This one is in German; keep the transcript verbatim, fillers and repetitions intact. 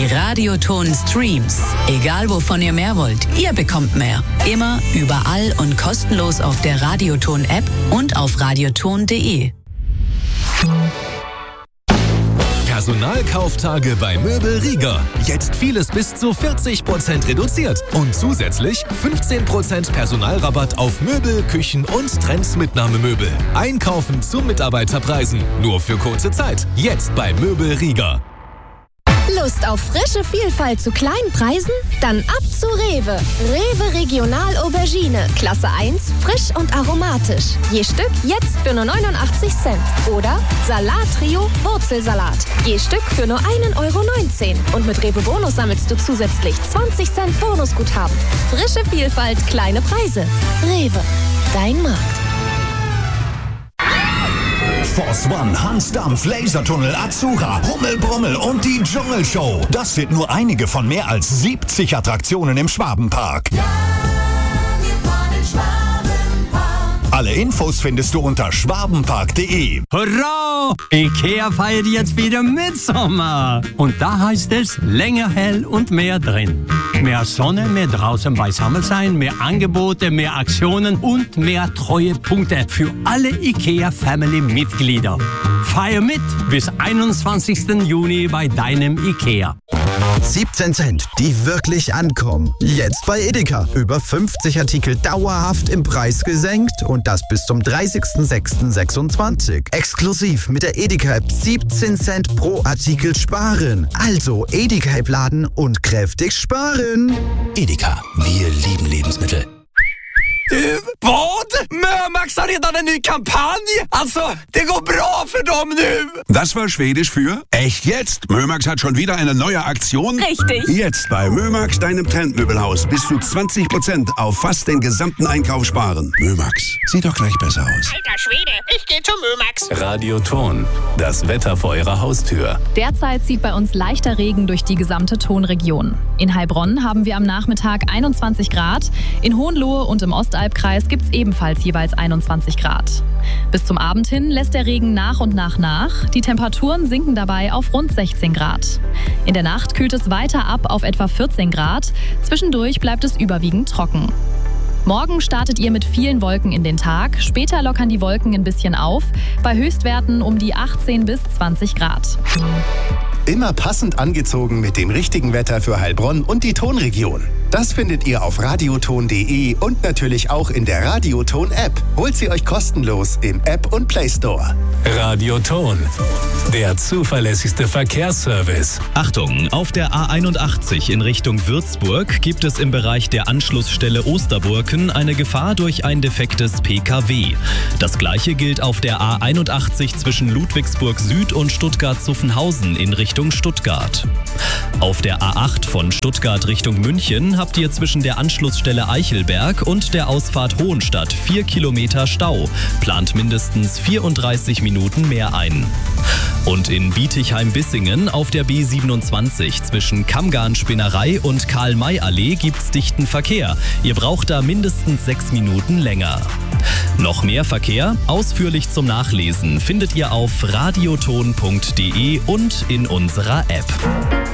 Die Radioton Streams. Egal wovon ihr mehr wollt, ihr bekommt mehr. Immer, überall und kostenlos auf der Radioton App und auf radioton punkt de. Personalkauftage bei Möbel Rieger. Jetzt vieles bis zu vierzig Prozent reduziert. Und zusätzlich fünfzehn Prozent Personalrabatt auf Möbel, Küchen und Trends-Mitnahmemöbel. Einkaufen zu Mitarbeiterpreisen. Nur für kurze Zeit. Jetzt bei Möbel Rieger. Lust auf frische Vielfalt zu kleinen Preisen? Dann ab zu Rewe. Rewe Regional Aubergine. Klasse eins, frisch und aromatisch. Je Stück jetzt für nur neunundachtzig Cent. Oder Salat Trio Wurzelsalat. Je Stück für nur einen Euro neunzehn. Und mit Rewe Bonus sammelst du zusätzlich zwanzig Cent Bonusguthaben. Frische Vielfalt, kleine Preise. Rewe, dein Markt. Force One, Hansdampf, Lasertunnel, Azura, Rummel, Brummel und die Dschungelshow. Das sind nur einige von mehr als siebzig Attraktionen im Schwabenpark. Ja, wir fahren in Schwabenpark. Alle Infos findest du unter schwabenpark punkt de. Hurra! Ikea feiert jetzt wieder Mitsommer. Und da heißt es länger hell und mehr drin. Mehr Sonne, mehr draußen beisammen sein, mehr Angebote, mehr Aktionen und mehr Treuepunkte für alle IKEA-Family-Mitglieder. Feier mit bis einundzwanzigsten Juni bei deinem IKEA. siebzehn Cent, die wirklich ankommen. Jetzt bei Edeka. Über fünfzig Artikel dauerhaft im Preis gesenkt und das bis zum dreißigsten sechsten sechsundzwanzig. Exklusiv mit der Edeka-App siebzehn Cent pro Artikel sparen. Also Edeka-App laden und kräftig sparen. Edeka, wir lieben Lebensmittel. Du, vad? Mömax har redan en ny kampanj! Alltså, det går bra för dem nu! Das war Schwedisch für echt jetzt. Mömax hat schon wieder eine neue Aktion. Richtig. Jetzt bei Mömax, deinem Trendmöbelhaus, bis zu zwanzig Prozent auf fast den gesamten Einkauf sparen. Mömax, sieht doch gleich besser aus. Alter Schwede, ich gehe zu Mömax. Radioton, das Wetter vor Ihrer Haustür. Derzeit zieht bei uns leichter Regen durch die gesamte Tonregion. In Heilbronn haben wir am Nachmittag einundzwanzig Grad, in Hohenlohe und im Ostalbkreis gibt es ebenfalls jeweils einundzwanzig Grad. Bis zum Abend hin lässt der Regen nach und nach nach. Die Temperaturen sinken dabei auf rund sechzehn Grad. In der Nacht kühlt es weiter ab auf etwa vierzehn Grad. Zwischendurch bleibt es überwiegend trocken. Morgen startet ihr mit vielen Wolken in den Tag. Später lockern die Wolken ein bisschen auf. Bei Höchstwerten um die achtzehn bis zwanzig Grad. Immer passend angezogen mit dem richtigen Wetter für Heilbronn und die Tonregion. Das findet ihr auf radioton punkt de und natürlich auch in der Radioton-App. Holt sie euch kostenlos im App und Play Store. Radioton, der zuverlässigste Verkehrsservice. Achtung, auf der A einundachtzig in Richtung Würzburg gibt es im Bereich der Anschlussstelle Osterburken eine Gefahr durch ein defektes P K W. Das gleiche gilt auf der A einundachtzig zwischen Ludwigsburg Süd und Stuttgart-Zuffenhausen in Richtung Stuttgart. Auf der A acht von Stuttgart Richtung München habt ihr zwischen der Anschlussstelle Eichelberg und der Ausfahrt Hohenstadt vier Kilometer Stau. Plant mindestens vierunddreißig Minuten mehr ein. Und in Bietigheim-Bissingen auf der B siebenundzwanzig zwischen Kammgarn-Spinnerei und Karl-May-Allee gibt's dichten Verkehr. Ihr braucht da mindestens sechs Minuten länger. Noch mehr Verkehr, ausführlich zum Nachlesen, findet ihr auf radioton punkt de und in unserer App.